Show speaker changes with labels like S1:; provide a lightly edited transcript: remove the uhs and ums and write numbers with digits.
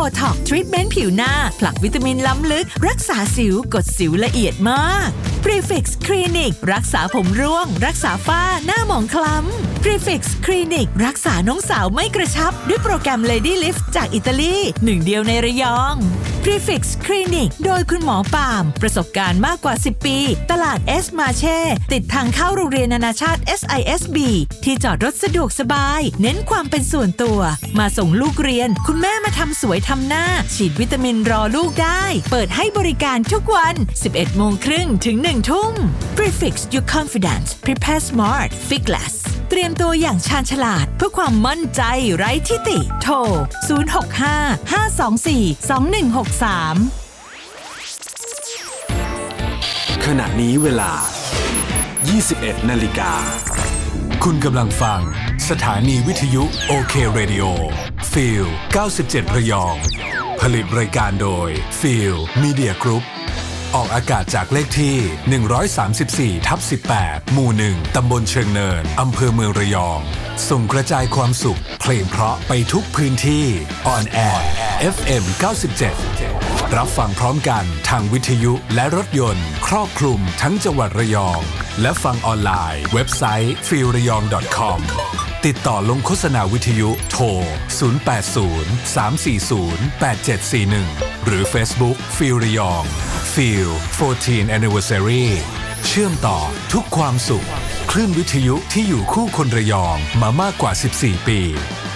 S1: ท็อกซ์ทรีทเมนต์ผิวหน้าผลักวิตามินล้ำลึกรักษาสิวกดสิวละเอียดมาก Prefix Clinic รักษาผมร่วงรักษาฝ้าหน้าหมองคล้ำ Prefix Clinic รักษาน้องสาวไม่กระชับด้วยโปรแกรม Lady Lift จากอิตาลีหนึ่งเดียวในระยอง Prefix Clinic โดยคุณหมอปาล์มประสบการณ์มากกว่า10ปีตลาด S Marche ติดทางเข้าโรงเรียนนานาชาติ SISB ที่จอดรถสะดวกสบายเน้นความเป็นส่วนตัวมาส่งลูกเรียนคุณแม่มาทำสวยทำหน้าฉีดวิตามินรอลูกได้เปิดให้บริการทุกวัน 11:30 น. ถึง 1 ทุ่ม Prefix Your Confidence Prepare Smart Fitgless เตรียมตัวอย่างชาญฉลาดเพื่อความมั่นใจไร้ทิฐิโทร 065-524-2163
S2: ขณะนี้เวลา 21 นาฬิกา
S3: คุณกำลังฟังสถานีวิทยุโอเคเรดิโอฟีล97ระยองผลิตรายการโดยฟีลมีเดียกรุ๊ปออกอากาศจากเลขที่134/18หมู่1ตำบลเชิงเนินอำเภอเมืองระยองส่งกระจายความสุขเพลงเพราะไปทุกพื้นที่ออนแอร์ FM 97รับฟังพร้อมกันทางวิทยุและรถยนต์ครอบคลุมทั้งจังหวัดระยองและฟังออนไลน์เว็บไซต์ feelrayong.com ติดต่อลงโฆษณาวิทยุโทร 080-340-8741 หรือ Facebook Feel ระยอง Feel 14 Anniversary เชื่อมต่อทุกความสุขคลื่นวิทยุที่อยู่คู่คนระยองมามากกว่า14ปี